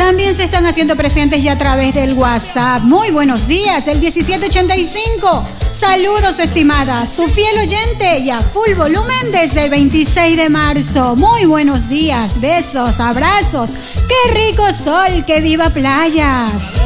También se están haciendo presentes ya a través del WhatsApp. Muy buenos días, el 1785. Saludos, estimada, su fiel oyente y a full volumen desde el 26 de marzo. Muy buenos días, besos, abrazos. ¡Qué rico sol! ¡Que viva playas!